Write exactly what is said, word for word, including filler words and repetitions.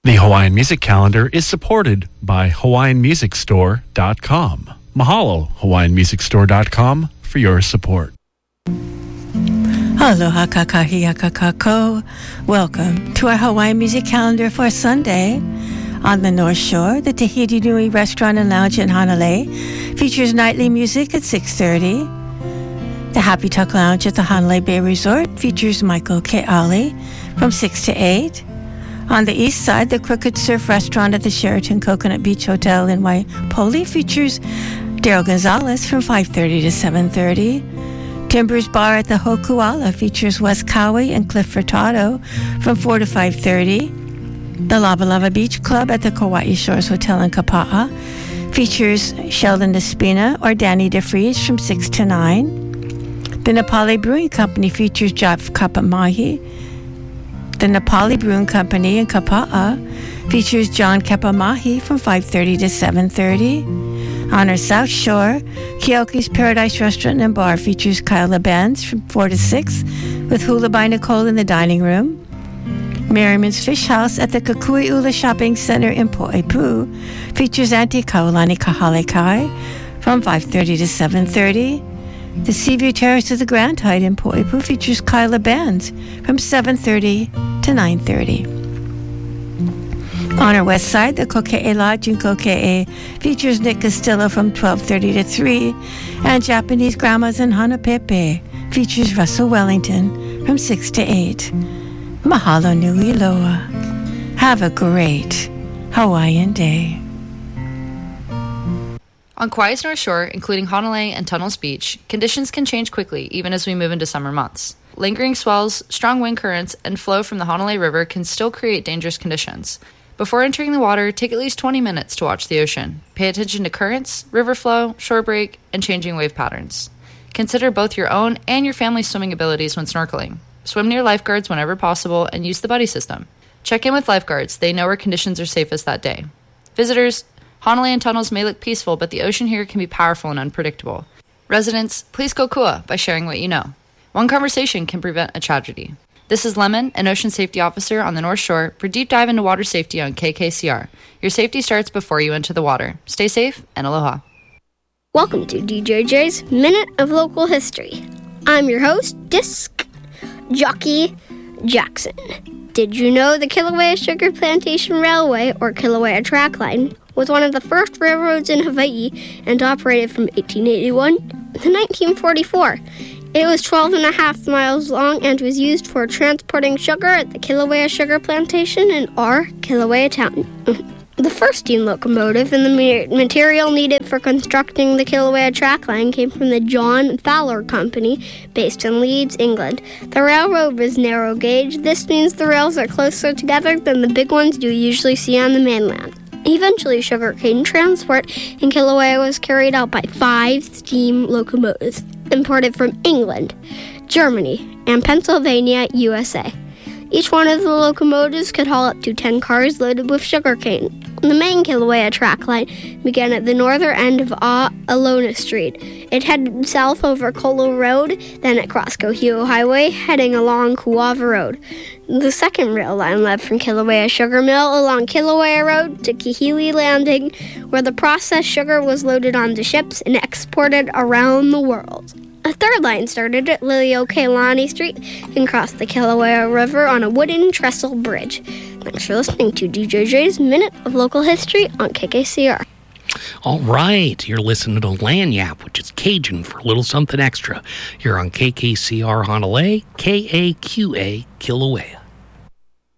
The Hawaiian Music Calendar is supported by Hawaiian Music Store dot com. Mahalo, Hawaiian Music Store dot com, for your support. Aloha kakahi kakako. Welcome to our Hawaiian Music Calendar for Sunday. On the North Shore, the Tahiti Nui Restaurant and Lounge in Hanalei features nightly music at six thirty. The Happy Tuck Lounge at the Hanalei Bay Resort features Michael Ke'ali from six to eight. On the east side, the Crooked Surf Restaurant at the Sheraton Coconut Beach Hotel in Waipoli features Daryl Gonzalez from five thirty to seven thirty. Timbers Bar at the Hokuala features Wes Cowie and Cliff Furtado from four to five thirty. The Lava Lava Beach Club at the Kauai Shores Hotel in Kapa'a features Sheldon Despina or Danny DeFries from six to nine. The Nepali Brewing Company features Jeff Kapamahi. The Nepali Brewing Company in Kapa'a features John Kapamahi from five thirty to seven thirty. On our South Shore, Keoki's Paradise Restaurant and Bar features Kyle LeBenz from four to six with Hula by Nicole in the dining room. Merriman's Fish House at the Kukui'ula Shopping Center in Po'epu features Auntie Kaulani Kahalekai from five thirty to seven thirty. The Seaview Terrace of the Grand Height in Po'epu features Kyla Bands from seven thirty to nine thirty. On our west side, the Koke'e Lodge in Koke'e features Nick Castillo from twelve thirty to three, and Japanese Grandmas in Hanapepe features Russell Wellington from six to eight. Mahalo nui loa. Have a great Hawaiian day. On Kauai's North Shore, including Honolulu and Tunnels Beach, conditions can change quickly even as we move into summer months. Lingering swells, strong wind currents, and flow from the Honolulu River can still create dangerous conditions. Before entering the water, take at least twenty minutes to watch the ocean. Pay attention to currents, river flow, shore break, and changing wave patterns. Consider both your own and your family's swimming abilities when snorkeling. Swim near lifeguards whenever possible and use the buddy system. Check in with lifeguards. They know where conditions are safest that day. Visitors, Honolulu and Tunnels may look peaceful, but the ocean here can be powerful and unpredictable. Residents, please go kua by sharing what you know. One conversation can prevent a tragedy. This is Lemon, an ocean safety officer on the North Shore, for Deep Dive into Water Safety on K K C R. Your safety starts before you enter the water. Stay safe and aloha. Welcome to D J J's Minute of Local History. I'm your host, Disc Jockey Jackson. Did you know the Kilauea Sugar Plantation Railway, or Kilauea Track Line, was one of the first railroads in Hawaii and operated from eighteen eighty-one to nineteen forty-four. It was twelve and a half miles long and was used for transporting sugar at the Kilauea Sugar Plantation in our Kilauea town. The first steam locomotive and the material needed for constructing the Kilauea track line came from the John Fowler Company, based in Leeds, England. The railroad was narrow gauge. This means the rails are closer together than the big ones you usually see on the mainland. Eventually, sugarcane transport in Kilauea was carried out by five steam locomotives imported from England, Germany, and Pennsylvania, U S A. Each one of the locomotives could haul up to ten cars loaded with sugarcane. The main Kilauea track line began at the northern end of A'alona Street. It headed south over Kolo Road, then it crossed Kohio Highway, heading along Kuava Road. The second rail line led from Kilauea Sugar Mill along Kilauea Road to Kahili Landing, where the processed sugar was loaded onto ships and exported around the world. A third line started at Liliokailani Street and crossed the Kilauea River on a wooden trestle bridge. Thanks for listening to D J J's Minute of Local History on K K C R. All right, you're listening to Lanyap, which is Cajun for a little something extra. You're on K K C R Honolulu, K A Q A Kilauea.